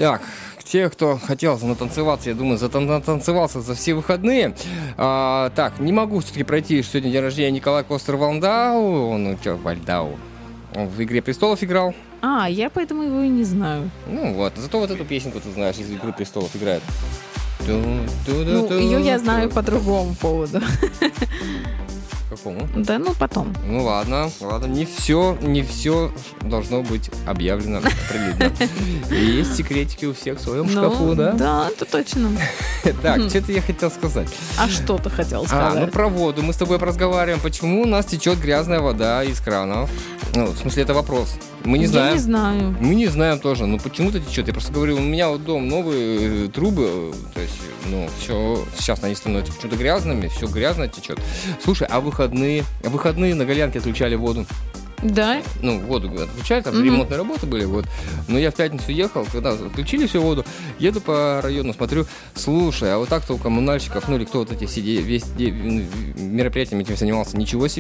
Так, те, кто хотел натанцеваться, я думаю, натанцевался за все выходные. Так, не могу все-таки пройти, что сегодня день рождения Николая Костер-Валдау. Он Вальдау. Он в «Игре престолов» играл. Я поэтому его и не знаю. Ну вот, зато вот эту песенку ты знаешь, из «Игры престолов» играет. Ее я знаю по другому поводу. Какому? Да, потом. Ну ладно, не все должно быть объявлено прилюдно. Есть секретики у всех в своем шкафу, да? Да, это точно. Так, что-то я хотел сказать. А что ты хотел сказать? Про воду. Мы с тобой разговариваем. Почему у нас течет грязная вода из кранов? В смысле, это вопрос. Мы не знаем. Я не знаю. Мы не знаем тоже, но почему-то течет. Я просто говорю, у меня вот дом, новые трубы, то есть, все, сейчас они становятся почему-то грязными, все грязно течет. Слушай, а выходные на Голянке отключали воду. Да? Воду отключали, там ремонтные работы были, вот. Но я в пятницу ехал, когда отключили всю воду, еду по району, смотрю, слушай, а вот так-то у коммунальщиков, или кто вот эти мероприятиями этим занимался, ничего себе.